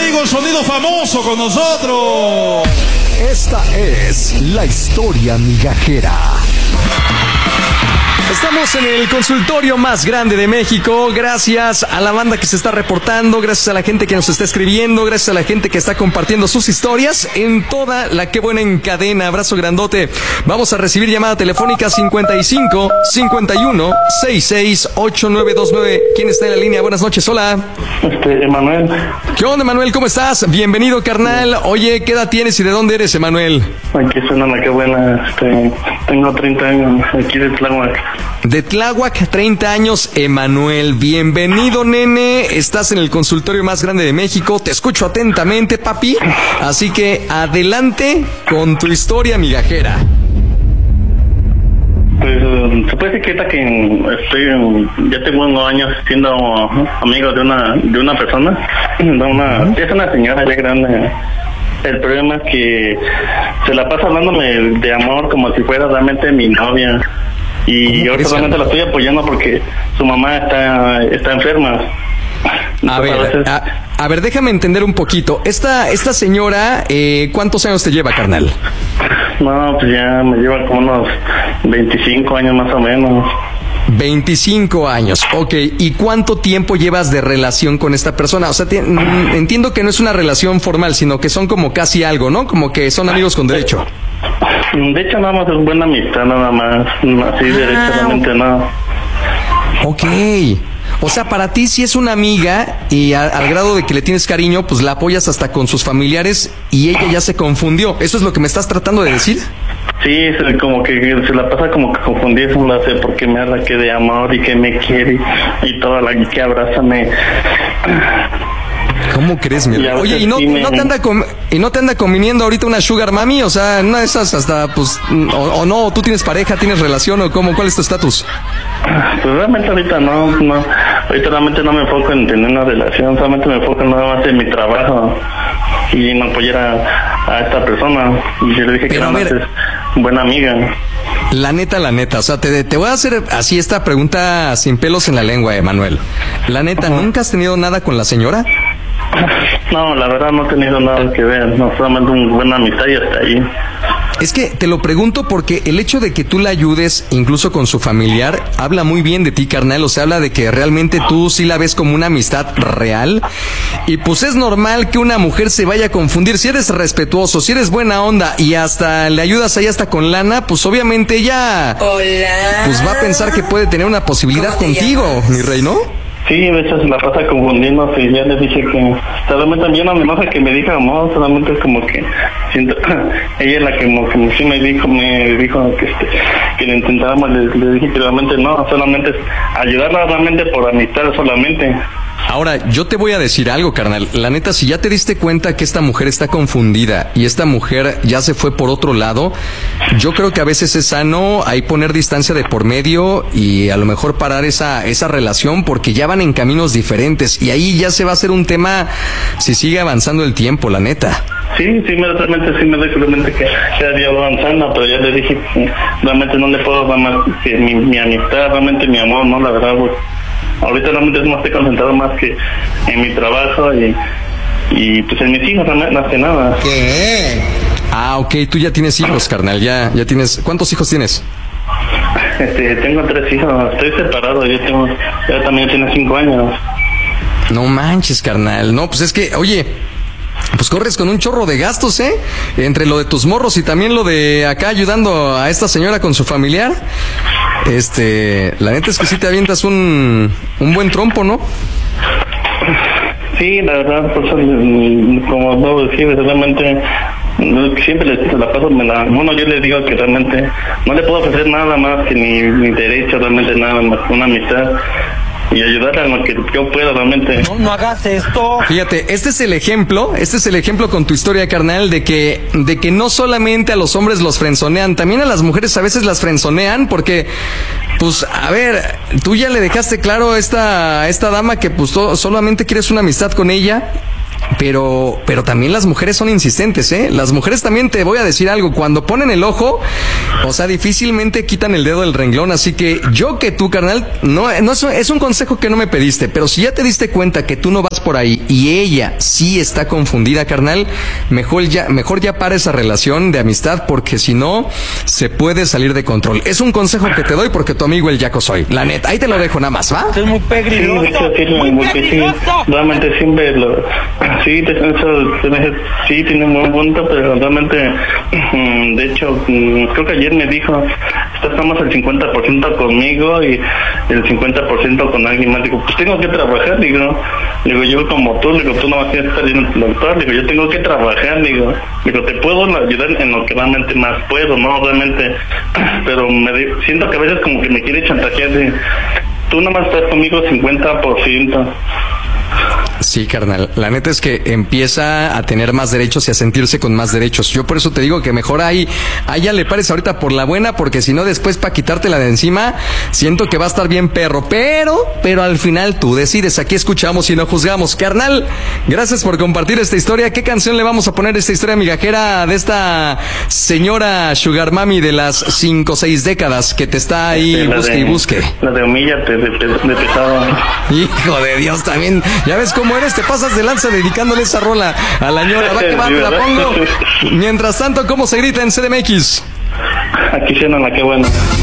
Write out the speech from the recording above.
contigo el sonido famoso con nosotros. Esta es la historia migajera. Estamos en el consultorio más grande de México. Gracias a la banda que se está reportando, gracias a la gente que nos está escribiendo, gracias a la gente que está compartiendo sus historias en toda la Qué Buena en Cadena. Abrazo grandote. Vamos a recibir llamada telefónica 55 51 66 8929. ¿Quién está en la línea? Buenas noches, hola. Emanuel. ¿Qué onda, Emanuel? ¿Cómo estás? Bienvenido, carnal. Oye, ¿qué edad tienes y de dónde eres, Emanuel? Aquí suena la Qué Buena. Tengo 30 años, aquí de Tláhuac. De Tláhuac, 30 años, Emanuel. Bienvenido, nene. Estás en el consultorio más grande de México. Te escucho atentamente, papi. Así que adelante con tu historia migajera. Pues se puede decir que ya tengo unos años siendo amigo de una persona, es una señora ya grande. El problema es que se la pasa hablándome de amor como si fuera realmente mi novia. Y yo realmente la estoy apoyando porque su mamá está enferma. A ver, déjame entender un poquito. Esta señora, ¿cuántos años te lleva, carnal? No, pues ya me lleva como unos 25 años más o menos. 25 años, ok. ¿Y cuánto tiempo llevas de relación con esta persona? O sea, entiendo que no es una relación formal, sino que son como casi algo, ¿no? Como que son amigos con derecho. De hecho, nada más es buena amistad, nada más. Así, derechamente no. Ok. O sea, para ti sí es una amiga y al grado de que le tienes cariño, pues la apoyas hasta con sus familiares y ella ya se confundió. ¿Eso es lo que me estás tratando de decir? Sí, como que se la pasa como que confundida, no sé por qué me habla que de amor y que me quiere y toda la que abrázame. ¿Cómo crees, mi rey? Oye, ¿y no te anda conviniendo ahorita una sugar mami? O sea, una de esas hasta, pues, o no, ¿tú tienes pareja, tienes relación o cómo? ¿Cuál es tu estatus? Pues realmente ahorita no. Ahorita realmente no me enfoco en tener una relación, solamente me enfoco nada más en mi trabajo y en apoyar a esta persona. Y yo le dije que nada más es buena amiga. La neta, o sea, te voy a hacer así esta pregunta sin pelos en la lengua, Emanuel. La neta, ¿nunca has tenido nada con la señora? No, la verdad no he tenido nada que ver, no, solamente una buena amistad y hasta ahí. Es que te lo pregunto porque el hecho de que tú la ayudes, incluso con su familiar, habla muy bien de ti, carnal. O sea, habla de que realmente tú sí la ves como una amistad real. Y pues es normal que una mujer se vaya a confundir. Si eres respetuoso, si eres buena onda y hasta le ayudas ahí hasta con lana, pues obviamente ella pues va a pensar que puede tener una posibilidad contigo, mi rey, ¿no? Sí, a veces la pasa confundiendo, y ya le dije que solamente también no me enoja que me diga amor, solamente es como que siento, ella es la que como que sí me dijo que lo intentáramos, le dije que realmente no, solamente es ayudarla realmente por amistad solamente. Ahora, yo te voy a decir algo, carnal. La neta, si ya te diste cuenta que esta mujer está confundida y esta mujer ya se fue por otro lado, yo creo que a veces es sano ahí poner distancia de por medio y a lo mejor parar esa relación porque ya van en caminos diferentes y ahí ya se va a hacer un tema si sigue avanzando el tiempo, la neta. Sí, realmente sí me doy cuenta que ya ido avanzando, pero ya le dije que realmente no le puedo dar más que mi amistad, realmente mi amor, ¿no? La verdad, pues, ahorita realmente no estoy concentrado más que en mi trabajo y pues en mis hijos, más que nada. ¿Qué? Ah, ok, tú ya tienes hijos, carnal, ya tienes... ¿Cuántos hijos tienes? Tengo 3 hijos, estoy separado, ya también tiene 5 años. No manches, carnal, no, pues es que, oye... Pues corres con un chorro de gastos, ¿eh? Entre lo de tus morros y también lo de acá ayudando a esta señora con su familiar. La neta es que sí te avientas un buen trompo, ¿no? Sí, la verdad, pues, como no decir, realmente siempre la paso, bueno, yo les digo que realmente no le puedo ofrecer nada más que ni derecho, realmente nada más, una amistad. Y ayudarle a lo que yo pueda realmente. No hagas esto. Fíjate, este es el ejemplo con tu historia, carnal, de que no solamente a los hombres los frenzonean, también a las mujeres a veces las frenzonean, porque, pues, a ver, tú ya le dejaste claro a esta dama que pues solamente quieres una amistad con ella. Pero también las mujeres son insistentes, ¿eh? Las mujeres también, te voy a decir algo, cuando ponen el ojo, o sea, difícilmente quitan el dedo del renglón, así que yo que tú, carnal, no es un consejo que no me pediste, pero si ya te diste cuenta que tú no vas por ahí y ella sí está confundida, carnal, mejor ya para esa relación de amistad, porque si no, se puede salir de control. Es un consejo que te doy porque tu amigo el Yaco soy, la neta, ahí te lo dejo nada más, ¿va? Es muy peligroso. Sí, realmente siempre sí tiene un buen punto, pero realmente, de hecho, creo que ayer me dijo, estamos al 50% conmigo y el 50% con alguien más. Digo, pues tengo que trabajar, digo yo como tú no vas a estar yendo al doctor, digo, yo tengo que trabajar, digo, te puedo ayudar en lo que realmente más puedo, ¿no? Realmente, pero siento que a veces como que me quiere chantajear de, tú nomás estás conmigo 50%. Sí, carnal, la neta es que empieza a tener más derechos y a sentirse con más derechos. Yo por eso te digo que mejor ahí ya le pares ahorita por la buena, porque si no después para quitártela de encima, siento que va a estar bien perro, pero al final tú decides. Aquí escuchamos y no juzgamos. Carnal, gracias por compartir esta historia. ¿Qué canción le vamos a poner a esta historia migajera de esta señora Sugar Mami de las 5 o 6 décadas que te está ahí busque? La de Humíllate de Pesado. Hijo de Dios, también, ya ves cómo eres, te pasas de lanza dedicándole esa rola a la ñora. Va que va, te la pongo. Mientras tanto, ¿cómo se grita en CDMX? Aquí suena la que buena.